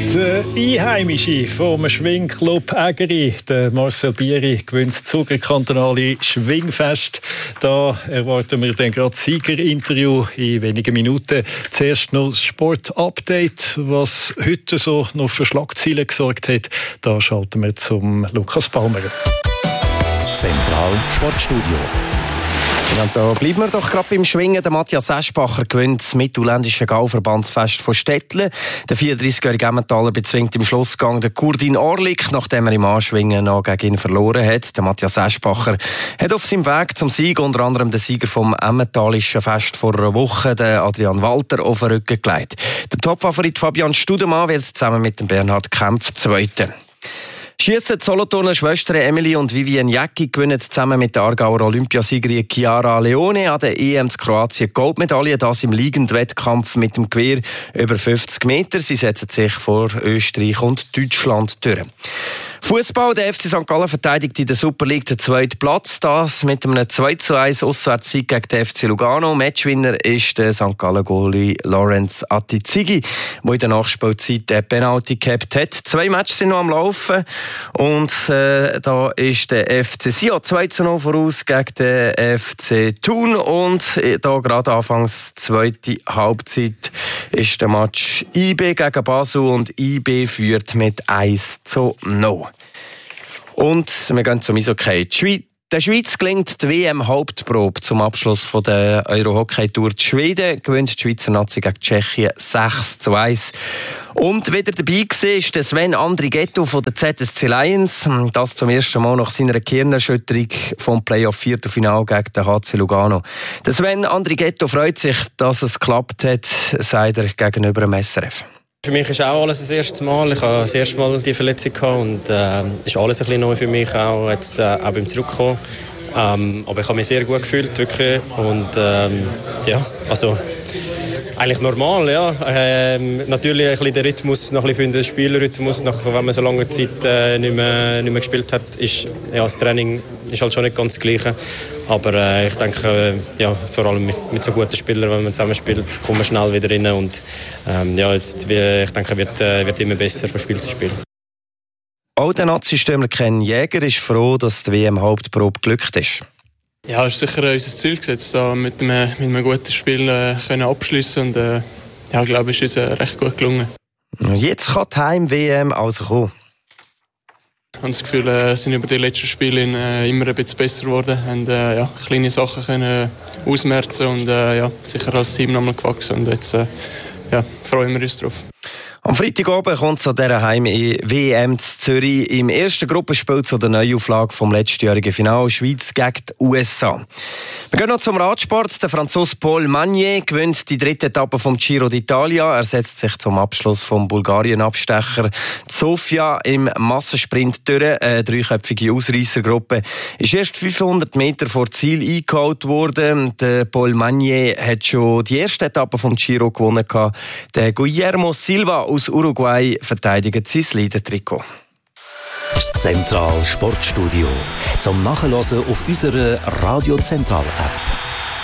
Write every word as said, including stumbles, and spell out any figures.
Der Einheimische vom Schwingclub Ägeri, der Marcel Bieri, gewinnt das Zugerkantonale Schwingfest. Da erwarten wir dann gerade das Siegerinterview in wenigen Minuten. Zuerst noch das Sport-Update, was heute so noch für Schlagzeilen gesorgt hat. Da schalten wir zum Lukas Palmer. Zentral Sportstudio. Ja, da bleiben wir doch gerade beim Schwingen. Der Matthias Eschbacher gewinnt das mittelländische Gauverbandsfest von Stettle. Der vierunddreißigjährige Emmentaler bezwingt im Schlussgang den Kurdin Orlik, nachdem er im Anschwingen noch gegen ihn verloren hat. Der Matthias Eschbacher hat auf seinem Weg zum Sieg unter anderem den Sieger vom emmentalischen Fest vor einer Woche, den Adrian Walter, auf den Rücken gelegt. Der Topfavorit Fabian Studemann wird zusammen mit dem Bernhard Kempf Zweiter. Schiessen die Solothurner Schwestern Emily und Vivienne Jäcki gewinnen zusammen mit der Aargauer Olympiasiegerin Chiara Leone an der E M zu Kroatien Goldmedaille, das im Liegendwettkampf mit dem Gewehr über fünfzig Meter. Sie setzen sich vor Österreich und Deutschland durch. Fußball, der F C Sankt Gallen verteidigt in der Super League den zweiten Platz. Das mit einem zwei zu eins Auswärtssieg gegen den F C Lugano. Matchwinner ist der Sankt Gallen-Goalie Lorenz Attizigi, der in der Nachspielzeit den Penalty gehabt hat. Zwei Matches sind noch am Laufen. Und äh, da ist der F C Sion zwei zu null voraus gegen den F C Thun. Und äh, da gerade anfangs zweite Halbzeit ist der Match I B gegen Basel und I B führt mit eins zu null. Und wir gehen zum Eishockey. Der Schweiz gelingt die W M-Hauptprobe zum Abschluss von der Euro-Hockey-Tour. Die Schweden gewinnt die Schweizer Nazi gegen Tschechien sechs zu eins. Und wieder dabei war ist der Sven Andrighetto von der Z S C Lions. Das zum ersten Mal nach seiner Gehirnerschütterung vom Playoff-Viertelfinal gegen den H C Lugano. Der Sven Andrighetto freut sich, dass es geklappt hat, sagt er gegenüber dem S R F. Für mich ist auch alles das erste Mal. Ich hatte das erste Mal die Verletzung gehabt und äh, ist alles ein bisschen neu für mich, auch, jetzt, äh, auch beim Zurückkommen. Ähm, aber ich habe mich sehr gut gefühlt, wirklich. Und ähm, ja, also eigentlich normal, ja. Ähm, natürlich ein bisschen der Rhythmus, noch ein bisschen für den Spielrhythmus, nach, wenn man so lange Zeit äh, nicht, mehr, nicht mehr gespielt hat, ist ja, das Training ist halt schon nicht ganz das Gleiche. Aber äh, ich denke, äh, ja, vor allem mit, mit so guten Spielern, wenn man zusammen spielt, kommt man schnell wieder rein und ähm, ja, jetzt, ich denke, wird äh, wird immer besser von Spiel zu Spiel. Auch der Nazi-Stürmer Ken Jäger ist froh, dass die W M-Hauptprobe glückt ist. Ja, es ist sicher unser Ziel gesetzt, da mit einem, mit einem guten Spiel äh, können abschließen und äh, ja, ich glaube, es ist uns äh, recht gut gelungen. Jetzt kann die Heim-W M also kommen. Ich habe das Gefühl, wir äh, sind über die letzten Spiele äh, immer ein bisschen besser geworden und äh, ja, kleine Sachen können ausmerzen und äh, ja, sicher als Team nochmal gewachsen und jetzt äh, ja, freuen wir uns drauf. Am Freitagabend kommt es an dieser Heim-W M zu Zürich im ersten Gruppenspiel zu der Neuauflage vom letztjährigen Finale Schweiz gegen die U S A. Wir gehen noch zum Radsport. Der Franzose Paul Magnier gewinnt die dritte Etappe vom Giro d'Italia. Er setzt sich zum Abschluss vom Bulgarien-Abstecher Sofia im Massensprint durch. Eine dreiköpfige Ausreissergruppe ist erst fünfhundert Meter vor Ziel eingeholt worden. Der Paul Magnier hat schon die erste Etappe vom Giro gewonnen. Der Guillermo Silva aus Uruguay verteidigt sein Leader-Trikot. Das Zentral Sportstudio zum Nachhören auf unserer Radio Zentral App.